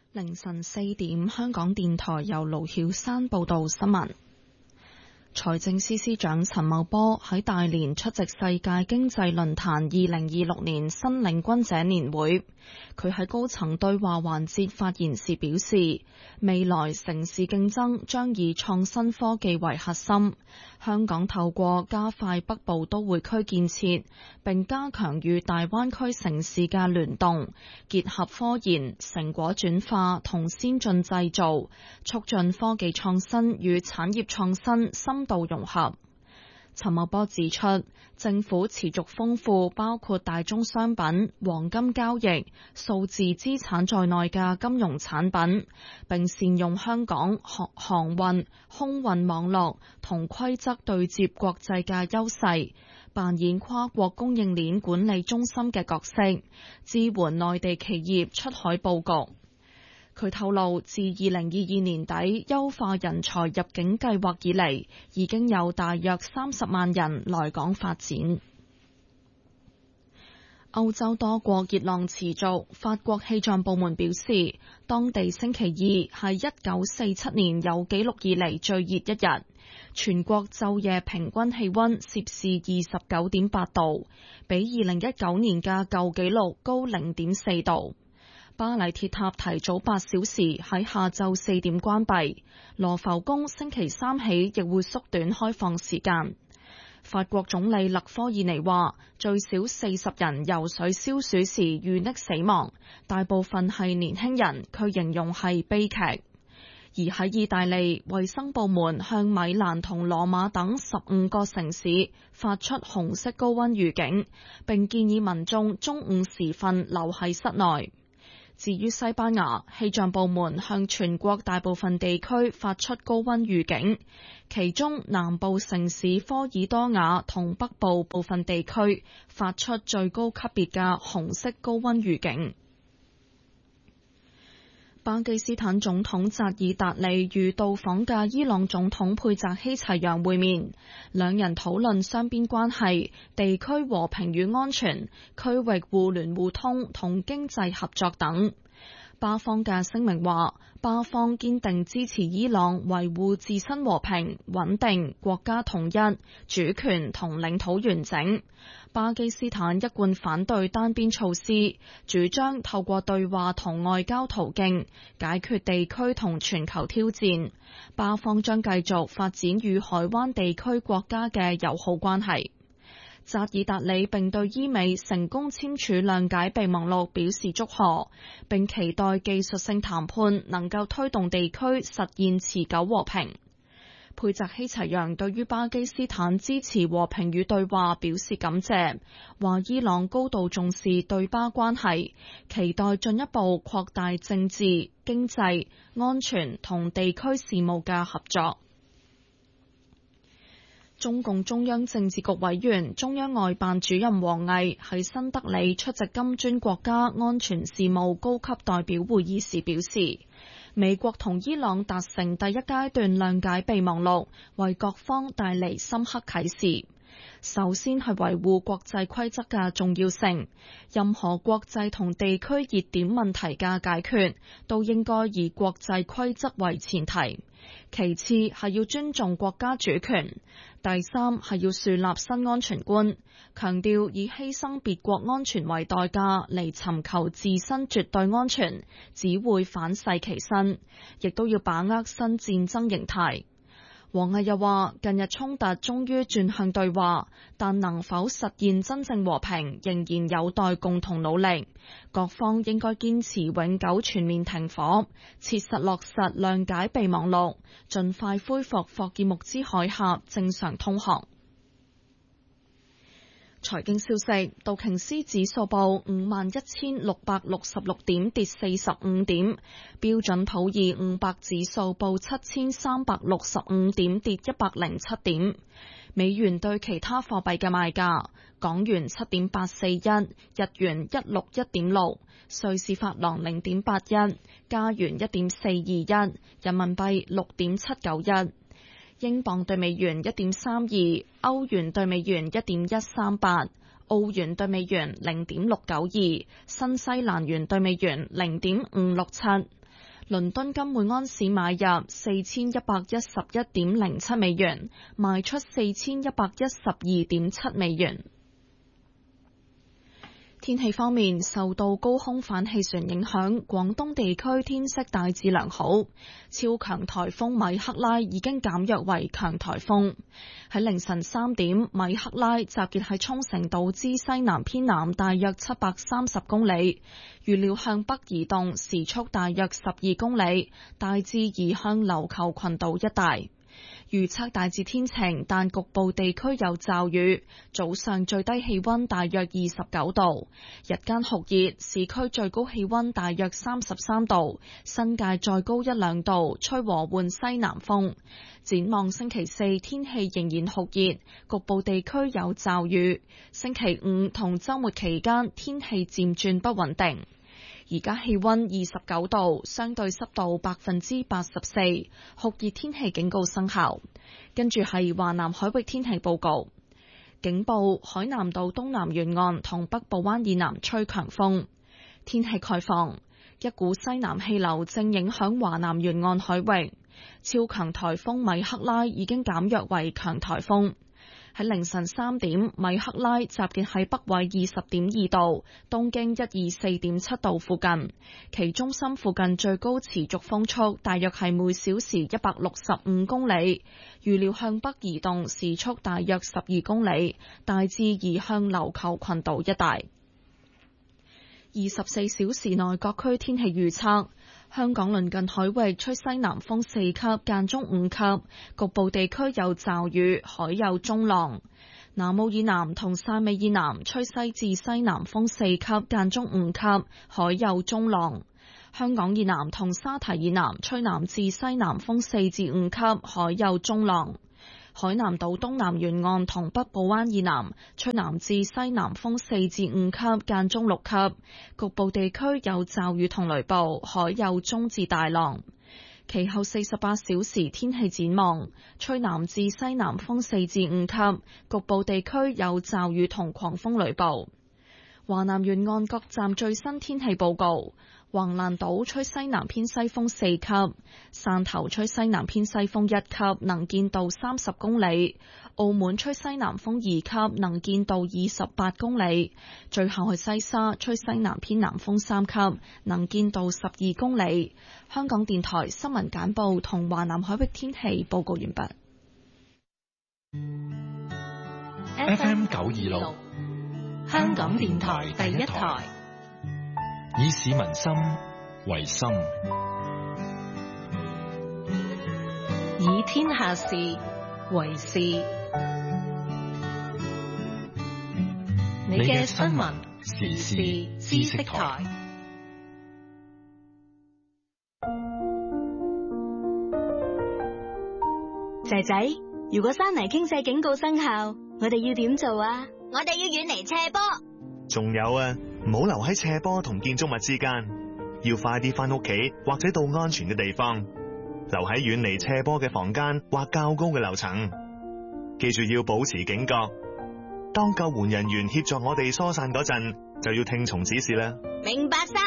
凌晨4點，香港電台由盧曉山報道新聞。財政司司長陳茂波喺大連出席世界經濟論壇2026年新領軍者年會。佢喺高層對話環節發言時表示，未來城市競爭將以創新科技為核心。香港透過加快北部都會區建設，並加強與大灣區城市嘅聯動，結合科研、成果轉化同先進製造，促進科技創新與產業創新深度融合。陳茂波指出，政府持續豐富包括大宗商品、黃金交易、數字資產在內嘅金融產品，並善用香港航運、空運網絡同規則對接國際嘅優勢，扮演跨國供應鏈管理中心嘅角色，支援內地企業出海佈局。佢透露，自2022年底優化人才入境計劃以嚟，已經有大約30萬人來港發展。歐洲多國熱浪持續，法國氣象部門表示，當地星期二係1947年有紀錄以嚟最熱一日，全國晝夜平均氣溫攝氏29.8度，比2019年嘅舊紀錄高0.4度。巴黎鐵塔提早8小時喺下晝4點關閉，羅浮宮星期三起亦會縮短開放時間。法國總理勒科爾尼話，最少40人游水消暑時遇溺死亡，大部分係年輕人，佢形容係悲劇。而喺意大利，衛生部門向米蘭同羅馬等15個城市發出紅色高溫預警，並建議民眾中午時分留喺室內。至於西班牙，氣象部門向全國大部分地區發出高溫預警，其中南部城市科爾多瓦同北部部分地區發出最高級別嘅紅色高溫預警。巴基斯坦總統扎爾達里與到訪嘅伊朗總統佩澤希齊揚會面，兩人討論雙邊關係、地區和平與安全、區域互聯互通同經濟合作等。巴方嘅聲明話，巴方堅定支持伊朗維護自身和平、穩定、國家統一、主權同領土完整。巴基斯坦一貫反對單邊措施，主張透過對話同外交途徑解決地區同全球挑戰。巴方將繼續發展與海灣地區國家嘅友好關係。扎爾達里並對伊美成功簽署諒解備忘錄表示祝賀，並期待技術性談判能夠推動地區實現持久和平。佩澤希齊揚對於巴基斯坦支持和平與對話表示感謝，話伊朗高度重視對巴關係，期待進一步擴大政治、經濟、安全同地區事務嘅合作。中共中央政治局委員、中央外辦主任王毅喺新德里出席金磚國家安全事務高級代表會議時表示，美國同伊朗達成第一階段諒解備忘錄，為各方帶嚟深刻啟示。首先係維護國際規則嘅重要性，任何國際同地區熱點問題嘅解決，都應該以國際規則為前提。其次係要尊重國家主權，第三係要樹立新安全觀，強調以犧牲別國安全為代價嚟尋求自身絕對安全，只會反噬其身，亦都要把握新戰爭形態。王毅又話，近日衝突終於轉向對話，但能否實現真正和平，仍然有待共同努力。各方應該堅持永久全面停火，切實落實諒解備忘錄，盡快恢復霍爾木茲海峽正常通航。財經消息，道瓊斯指數報51,666點，跌45點；標準普爾500指數報7,365點，跌107點。美元對其他貨幣嘅賣價：港元7.841，日元161.6，瑞士法郎0.81，加元1.421，人民幣6.791。英鎊對美元1.32，歐元對美元1.138，澳元對美元0.692，新西蘭元對美元0.567。 倫敦金每安士買入4111.07美元，賣出4112.7美元。天氣方面，受到高空反氣旋影響，廣東地區天色大致良好。超強颱風米克拉已經減弱為強颱風。喺凌晨3點，米克拉集結喺沖繩島之西南偏南大約730公里，預料向北移動，時速大約12公里，大致移向琉球群島一帶。預測大致天晴，但局部地區有驟雨。早上最低氣溫大約29度，日間酷熱，市區最高氣溫大約33度，新界再高1-2度，吹和緩西南風。展望星期4天氣仍然酷熱，局部地區有驟雨。星期5同週末期間天氣漸轉不穩定。而家氣溫29度，相對濕度84%，酷熱天氣警告生效。跟住係華南海域天氣報告，警報：海南島東南沿岸同北部灣以南吹強風。天氣概況：一股西南氣流正影響華南沿岸海域，超強颱風米克拉已經減弱為強颱風。喺凌晨3點，米克拉集結喺北緯20.2度、東經124.7度附近，其中心附近最高持續風速大約係每小時165公里，預料向北移動，時速大約12公里，大致移向琉球群島一帶。24小時內各區天氣預測：香港鄰近海域吹西南風4級，間中5級，局部地區有驟雨，海有中浪。南澳以南同汕尾以南吹西至西南風4級，間中5級，海有中浪。香港以南同沙堤以南吹南至西南風4至5級，海有中浪。海南島東南沿岸同北部灣以南吹南至西南風4至5級，間中6級，局部地區有驟雨同雷暴，海有中至大浪。其後48小時天氣展望：吹南至西南風4至5級，局部地區有驟雨同狂風雷暴。華南沿岸各站最新天氣報告：橫瀾島吹西南偏西風4級，汕頭吹西南偏西風1級，能見度30公里；澳門吹西南風2級，能見度28公里；最後係西沙吹西南偏南風3級，能見度12公里。香港電台新聞簡報同華南海域天氣報告完畢。 FM 926香港電台第一台，以市民心為心， 以天下事為事。你嘅新聞時事知識台。 仔仔，如果山泥傾瀉警告生效，我哋要點做啊？ 我哋要遠離斜坡。 仲有啊，唔好留喺斜坡同建築物之間，要快啲返屋企或者到安全嘅地方，留喺遠離斜坡嘅房間或較高嘅樓層。記住要保持警覺，當救援人員協助我哋疏散嗰陣，就要聽從指示啦。 明白晒。